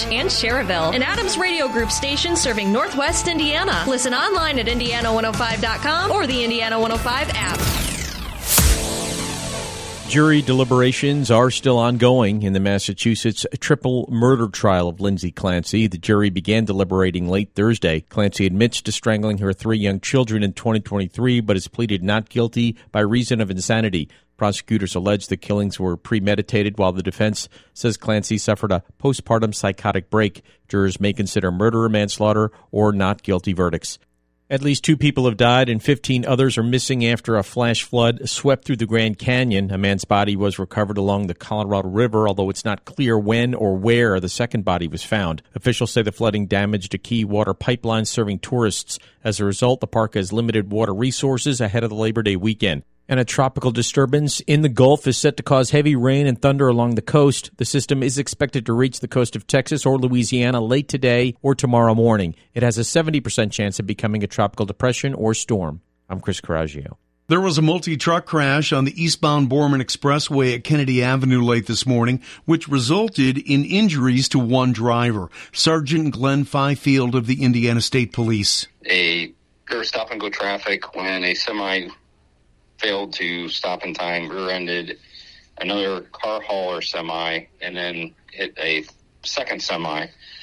and Cherryville. An Adams Radio Group station serving Northwest Indiana. Listen online at Indiana105.com or the Indiana 105 app. Jury deliberations are still ongoing in the Massachusetts triple murder trial of Lindsay Clancy. The jury began deliberating late Thursday. Clancy admits to strangling her 3 young children in 2023, but has pleaded not guilty by reason of insanity. Prosecutors allege the killings were premeditated, while the defense says Clancy suffered a postpartum psychotic break. Jurors may consider murder or manslaughter or not guilty verdicts. At least 2 people have died and 15 others are missing after a flash flood swept through the Grand Canyon. A man's body was recovered along the Colorado River, although it's not clear when or where the second body was found. Officials say the flooding damaged a key water pipeline serving tourists. As a result, the park has limited water resources ahead of the Labor Day weekend. And a tropical disturbance in the Gulf is set to cause heavy rain and thunder along the coast. The system is expected to reach the coast of Texas or Louisiana late today or tomorrow morning. It has a 70% chance of becoming a tropical depression or storm. I'm Chris Coraggio. There was a multi-truck crash on the eastbound Borman Expressway at Kennedy Avenue late this morning, which resulted in injuries to 1 driver. Sergeant Glenn Fifield of the Indiana State Police. There was stop-and-go traffic when a semi failed to stop in time, rear-ended another car hauler semi, and then hit a second semi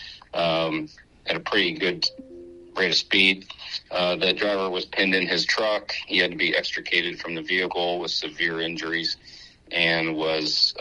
at a pretty good rate of speed. The driver was pinned in his truck. He had to be extricated from the vehicle with severe injuries and was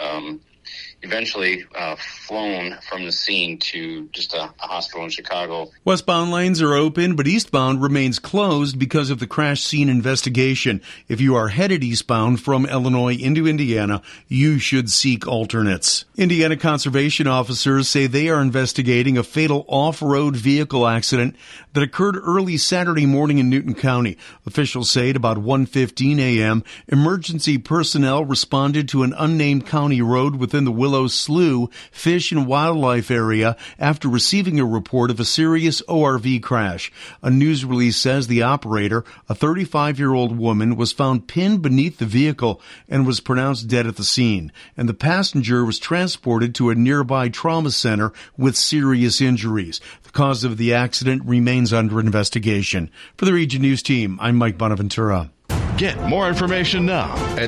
eventually flown from the scene to just a hospital in Chicago. Westbound lanes are open, but eastbound remains closed because of the crash scene investigation. If you are headed eastbound from Illinois into Indiana, you should seek alternates. Indiana conservation officers say they are investigating a fatal off-road vehicle accident that occurred early Saturday morning in Newton County. Officials say at about 1:15 a.m., emergency personnel responded to an unnamed county road within the Willow Slough Fish and Wildlife area after receiving a report of a serious ORV crash. A news release says the operator, a 35-year-old woman, was found pinned beneath the vehicle and was pronounced dead at the scene, and the passenger was transported to a nearby trauma center with serious injuries. The cause of the accident remains under investigation. For the Region News Team, I'm Mike Bonaventura. Get more information now at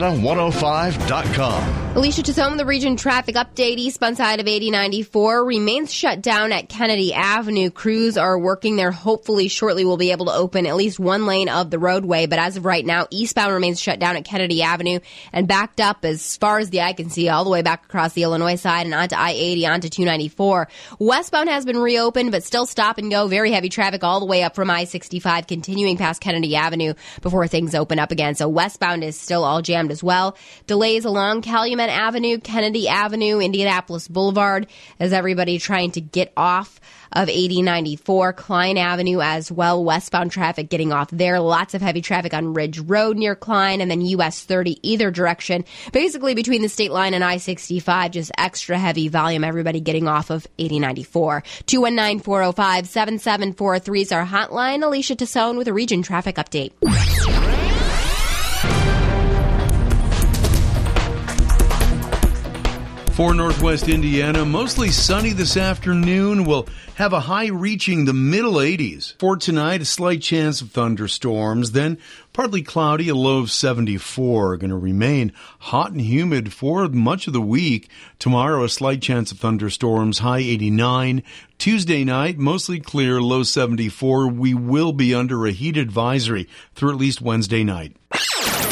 Indiana105.com. Alicia Tassone, the Region traffic update. Eastbound side of 8094 remains shut down at Kennedy Avenue. Crews are working there. Hopefully shortly we'll be able to open at least 1 lane of the roadway. But as of right now, eastbound remains shut down at Kennedy Avenue and backed up as far as the eye can see all the way back across the Illinois side and onto I-80, onto 294. Westbound has been reopened, but still stop and go. Very heavy traffic all the way up from I-65, continuing past Kennedy Avenue before things open up again. So westbound is still all jammed as well. Delays along Calumet Avenue, Kennedy Avenue, Indianapolis Boulevard as everybody trying to get off of 8094. Klein Avenue as well. Westbound traffic getting off there. Lots of heavy traffic on Ridge Road near Klein and then US 30 either direction. Basically between the state line and I-65, just extra heavy volume. Everybody getting off of 8094. 219-405-7743 is our hotline. Alicia Tassone with a Region traffic update. For Northwest Indiana, mostly sunny this afternoon. We'll have a high reaching the middle 80s. For tonight, a slight chance of thunderstorms. Then partly cloudy, a low of 74. Going to remain hot and humid for much of the week. Tomorrow, a slight chance of thunderstorms, high 89. Tuesday night, mostly clear, low 74. We will be under a heat advisory through at least Wednesday night.